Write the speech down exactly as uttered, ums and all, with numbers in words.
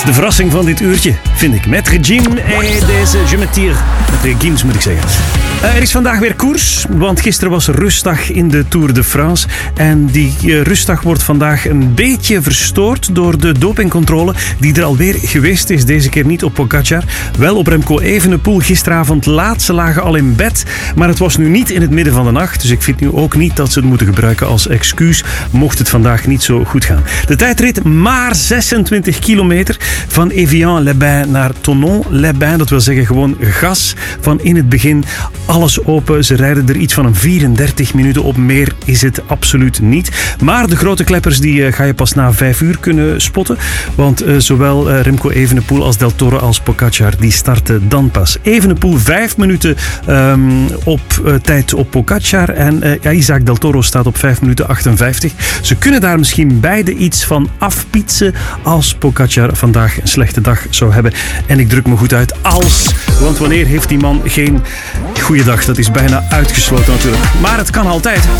De verrassing van dit uurtje vind ik met Regine en deze Je me tire. Met Regines moet ik zeggen. Uh, er is vandaag weer koers, want gisteren was rustdag in de Tour de France. En die uh, rustdag wordt vandaag een beetje verstoord door de dopingcontrole die er alweer geweest is. Deze keer niet op Pogacar, wel op Remco Evenepoel. Gisteravond laat, ze lagen al in bed, maar het was nu niet in het midden van de nacht. Dus ik vind nu ook niet dat ze het moeten gebruiken als excuus, mocht het vandaag niet zo goed gaan. De tijdrit maar zesentwintig kilometer van Evian-les-Bains naar Thonon-les-Bains. Dat wil zeggen gewoon gas van in het begin. Alles open. Ze rijden er iets van een vierendertig minuten op. Meer is het absoluut niet. Maar de grote kleppers die uh, ga je pas na vijf uur kunnen spotten. Want uh, zowel uh, Remco Evenepoel als Del Toro als Pogacar die starten dan pas. Evenepoel vijf minuten um, op uh, tijd op Pogacar. En uh, ja, Isaac Del Toro staat op vijf minuten achtenvijftig. Ze kunnen daar misschien beide iets van afpietsen als Pogacar vandaag een slechte dag zou hebben. En ik druk me goed uit als. Want wanneer heeft die man geen goede dag? Dat is bijna uitgesloten natuurlijk. Maar het kan altijd.